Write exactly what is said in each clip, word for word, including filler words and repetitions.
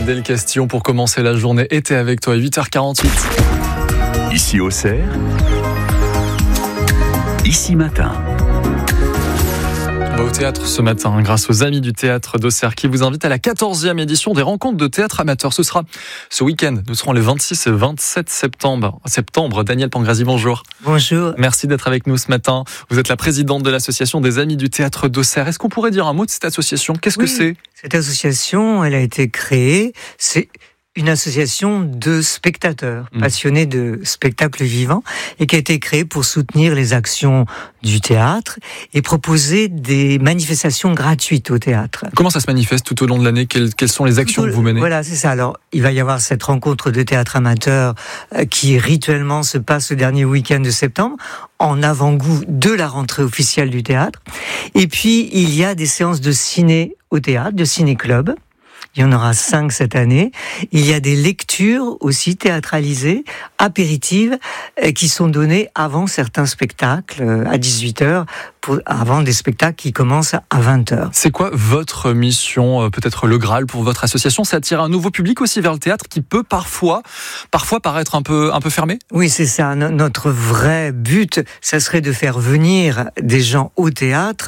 Adèle Castillon pour commencer la journée était avec toi à huit heures quarante-huit. Ici Auxerre, ici matin. On va au théâtre ce matin grâce aux amis du théâtre d'Auxerre qui vous invitent à la quatorzième édition des rencontres de théâtre amateur. Ce sera ce week-end. Nous serons les vingt-six et vingt-sept septembre. septembre. Danielle Pangrazi, bonjour. Bonjour. Merci d'être avec nous ce matin. Vous êtes la présidente de l'association des amis du théâtre d'Auxerre. Est-ce qu'on pourrait dire un mot de cette association ? Qu'est-ce oui, que c'est ? Cette association, elle a été créée, c'est une association de spectateurs mmh. passionnés de spectacles vivants et qui a été créée pour soutenir les actions du théâtre et proposer des manifestations gratuites au théâtre. Comment ça se manifeste tout au long de l'année ? Quelles, quelles sont les actions que vous menez ? Voilà, c'est ça. Alors, il va y avoir cette rencontre de théâtre amateur euh, qui rituellement se passe le dernier week-end de septembre, en avant-goût de la rentrée officielle du théâtre. Et puis, il y a des séances de ciné au théâtre, de ciné-club. Il y en aura cinq cette année. Il y a des lectures aussi théâtralisées, apéritives, qui sont données avant certains spectacles, à dix-huit heures, pour, avant des spectacles qui commencent à vingt heures. C'est quoi votre mission, peut-être le Graal pour votre association ? C'est attirer un nouveau public aussi vers le théâtre qui peut parfois, parfois paraître un peu, un peu fermé ? Oui, c'est ça. Notre vrai but, ça serait de faire venir des gens au théâtre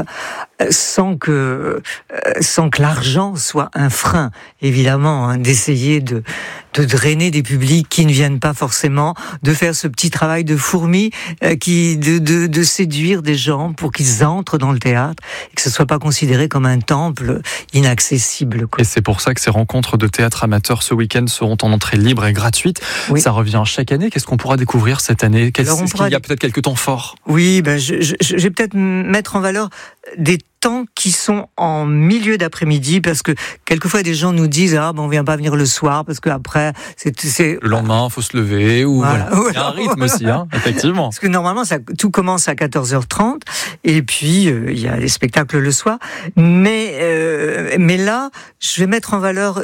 sans que, sans que l'argent soit un frein. Évidemment, hein, d'essayer de, de drainer des publics qui ne viennent pas forcément, de faire ce petit travail de fourmi, euh, qui, de, de, de séduire des gens pour qu'ils entrent dans le théâtre et que ce ne soit pas considéré comme un temple inaccessible, quoi. Et c'est pour ça que ces rencontres de théâtre amateur ce week-end seront en entrée libre et gratuite. Oui. Ça revient chaque année. Qu'est-ce qu'on pourra découvrir cette année ? Quel, Est-ce pourra... qu'il y a peut-être quelques temps forts ? Oui, ben je, je, je vais peut-être mettre en valeur des temps qui sont en milieu d'après-midi, parce que quelquefois des gens nous disent ah ben on vient pas venir le soir parce que après c'est, c'est... le lendemain faut se lever ou voilà, voilà. Il y a un rythme aussi, hein, effectivement. Parce que normalement ça tout commence à quatorze heures trente et puis euh, il y a des spectacles le soir, mais euh, mais là je vais mettre en valeur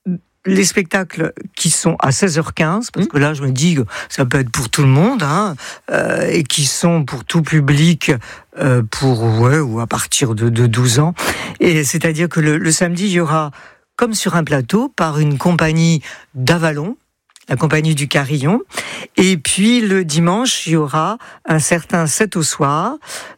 les spectacles qui sont à seize heures quinze, parce que là, je me dis que ça peut être pour tout le monde, hein, euh, et qui sont pour tout public, euh, pour, ouais, ou à partir de, de douze ans. Et c'est-à-dire que le, le samedi, il y aura, comme sur un plateau, par une compagnie d'Avalon, la compagnie du Carillon. Et puis, le dimanche, il y aura un certain sept au soir,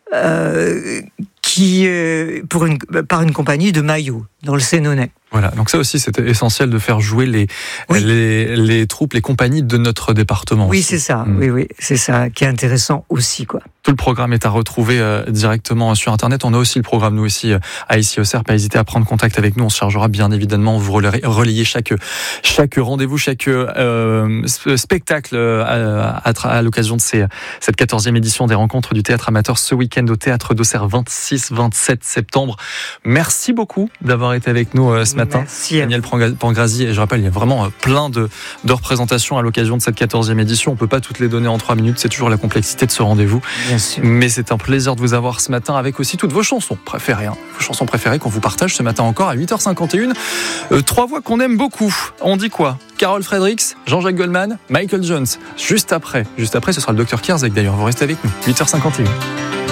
euh, qui, euh, pour une, par une compagnie de Maillot, dans le Sénonais. Voilà, donc ça aussi c'était essentiel de faire jouer les, oui. les, les troupes, les compagnies de notre département. Oui, aussi. c'est ça, mmh. oui, oui, c'est ça qui est intéressant aussi, quoi. Tout le programme est à retrouver euh, directement sur Internet. On a aussi le programme, nous aussi, euh, à Ici Auxerre. Pas hésiter à prendre contact avec nous. On se chargera bien évidemment, vous relayer chaque, chaque rendez-vous, chaque euh, spectacle euh, à, à, à l'occasion de ces, cette quatorzième édition des rencontres du théâtre amateur ce week-end au théâtre d'Auxerre, vingt-six vingt-sept septembre. Merci beaucoup d'avoir été avec nous euh, ce matin. Merci. Danielle Pangrazi. Et je rappelle, il y a vraiment plein de, de représentations à l'occasion de cette quatorzième édition. On peut pas toutes les donner en trois minutes. C'est toujours la complexité de ce rendez-vous. Bien sûr. Mais c'est un plaisir de vous avoir ce matin avec aussi toutes vos chansons préférées. Hein. Vos chansons préférées qu'on vous partage ce matin encore à huit heures cinquante et un. Euh, trois voix qu'on aime beaucoup. On dit quoi ? Carol Fredericks, Jean-Jacques Goldman, Michael Jones. Juste après. Juste après, ce sera le docteur Kierzek d'ailleurs. Vous restez avec nous. huit heures cinquante et un.